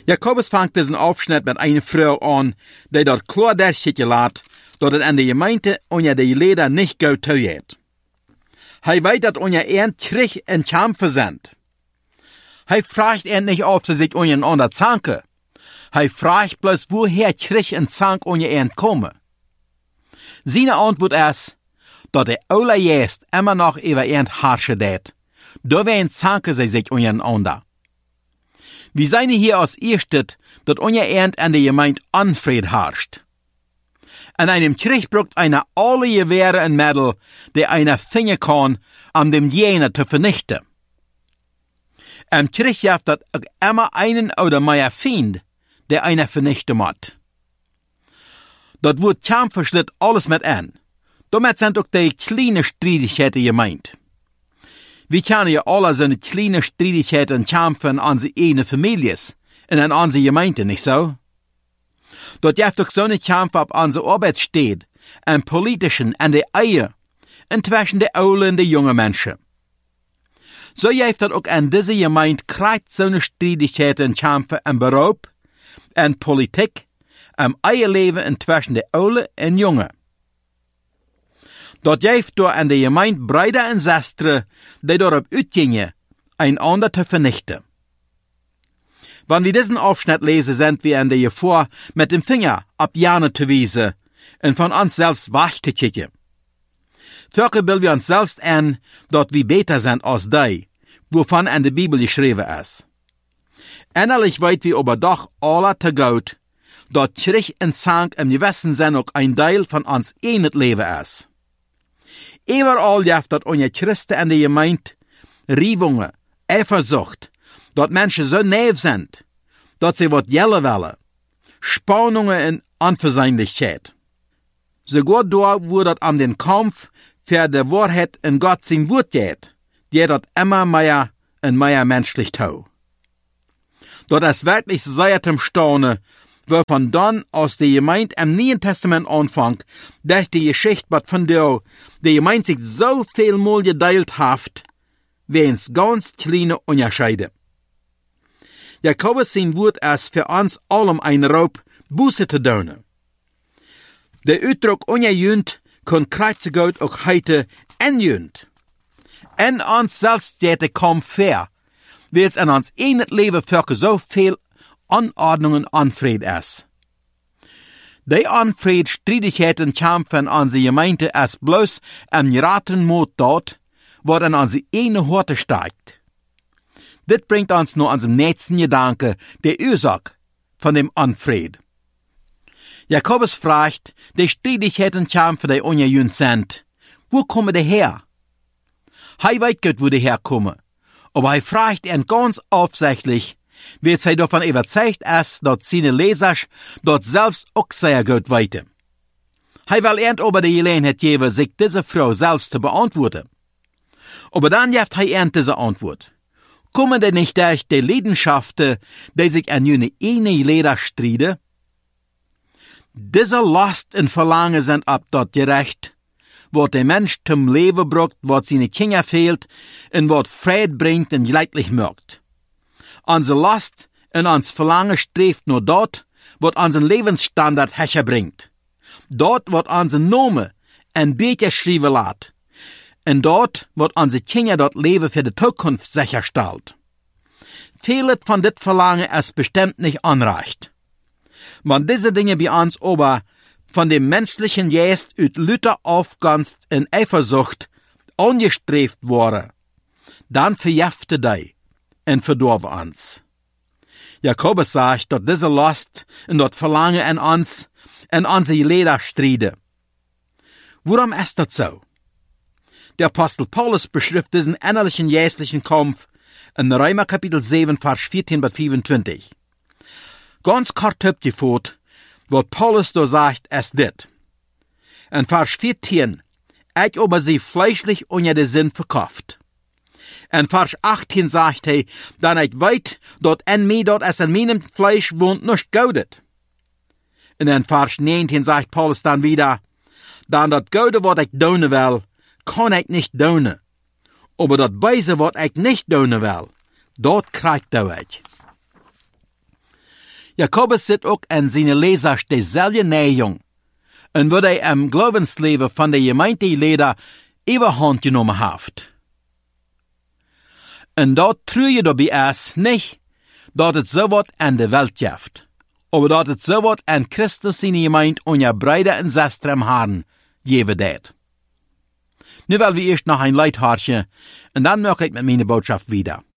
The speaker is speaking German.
Jakobus fängt diesen Aufschnitt mit einer Frau an, die dort klar durchschicken lässt, dass es an der Gemeinde unter die Leder nicht gut tut. Hij weiß, dass unser Krieg in Kämpfe sind. Hij fragt nicht, ob sie sich untereinander zanken. Hij fragt bloß, woher Krieg und Zank unser kommen. Seine Antwort ist, dass der allererst immer noch über herrschen wird. Da werden zanken sie sich untereinander. Wir sehen hier als erstes, dass unser an der Gemeinde Unfried herrscht. In einem Krieg braucht einer alle Gewehre und Mittel, die einer finden kann, um dem Jener zu vernichten. Im Krieg gibt es immer einen oder mehr Feind, der einer vernichten muss. Dort wird Kämpfe schlitt alles mit an. Damit sind auch die kleinen Streitigkeiten gemeint. Wir kennen ja alle so eine kleine Streitigkeiten und Kämpfe in unsere eigenen Familien und in unsere Gemeinde, nicht so? Dort gibt auch so eine Kämpfe auf unserer Arbeitsstätte, im politischen, an der Ehe, inzwischen der alten und der jungen Menschen. So gibt es auch an dieser Gemeinde kreuz so eine Streitigkeiten und Kämpfe im Beruf, in Politik, im Eheleben inzwischen der alten und jungen. Dort gibt es an der Gemeinde Brüder und Schwestern, die darauf ausgingen, einander zu vernichten. Wenn wir diesen Aufschnitt lesen, sind wir in der Gefahr, mit dem Finger auf die Jahre zu wiesen und von uns selbst wegzukicken. Völker bilden wir uns selbst an, dass wir besser sind als die, wovon in der Bibel geschrieben ist. Innerlich weit wir aber doch alle zu gut, dass Krieg und Zank im gewissen Sinn auch ein Teil von uns eines Leben ist. Überall gibt es unter Christen in der Gemeinde Riebungen, Eifersucht, dass Menschen so naiv sind, dass sie was jellen wollen, Spannungen und Unversöhnlichkeit. Sogar da, wo das an den Kampf für die Wahrheit in Gott sein Wort geht, geht das immer mehr und mehr menschlich tau. Das ist wirklich sehr zum Staunen, wovon dann aus der Gemeinde im Neuen Testament anfängt, durch die Geschichte, was von der die Gemeinde sich so viel mal geteilt hat, wie ins ganz kleine Unterscheide. Jakobus sein Wort ist für uns allem ein Raub, Buße zu tun. Der Ausdruck ungejönt kann kreuze Gott auch heute enjönt. In uns selbst geht der Kampf fair, wie es in uns eigenes Leben für so viel Anordnungen Unfried ist. Die Unfried, Streitigkeiten, Kämpfe in unserer Gemeinde ist bloß im geraten Mut dort, wo in unsere eigene Horte steigt. Das bringt uns nur unserem nächsten Gedanke, der Ursache von dem Unfried. Jakobus fragt, die Streitigkeiten, Kämpfe, die ungejönt sind, wo kommen die her? Hij weiß gut, wo die herkommen, aber er fragt ihn ganz aufsichtlich, wie er davon überzeugt ist, dass seine Leser dort selbst auch sehr gut weiten. Er will erst über die Gelegenheit geben, sich diese Frau selbst zu beantworten. Aber dann gibt er erst diese Antwort. Kommen denn nicht durch die Leidenschaften, die sich an jene Leder streiten? Diese Last und Verlangen sind ab dort gerecht, wo der Mensch zum Leben braucht, was seine Kinder fehlt und was Fried bringt und leidlich macht. Unsere Last und uns Verlangen strebt nur dort, was unseren Lebensstandard herbringt. Dort, was unser Name ein Bild geschrieben lässt. Und dort, was unsere Kinder dort Leben für die Zukunft sicherstellt. Vieles von dit Verlangen ist bestimmt nicht anreicht. Wenn diese Dinge bei uns aber von dem menschlichen Geist ut Lüter Aufgunst in Eifersucht angestrebt worden, dann verjafte die und verdorben uns. Jakobus sagt, dass diese Last und das Verlangen in uns, in unsere Leder streiten. Warum ist das so? Der Apostel Paulus beschreibt diesen innerlichen geistlichen Kampf in Römer Kapitel 7, Vers 14 bis 25. Ganz kort abgeführt, was Paulus da sagt, ist dit. In Vers 14, ich aber sie fleischlich unter den Sinn verkauft. In Vers 18 sagt er, dann ich weiß, dort in mir, dort es in meinem Fleisch wohnt, nicht gaudet. Und in Vers 19 sagt Paulus dann wieder, dann das Gute, was ich tun will, kann ich nicht tun. Aber das Böse, was ich nicht tun will, dort kriegt ich. Jakobus zit ook aan zijn lezers dezelfde neiging. En wordt hij am Glaubensleven van de gemeenteleden überhand genomen heeft. En dat true je daarbij is niet, dat het zo wat aan de welt geeft, aber dat het zo wat aan Christus in de gemeente en je Brüder en Schwestern haben, geven deed. Nu willen we eerst nog een Lied horchen, en dan maak ik met mijn boodschap wieder.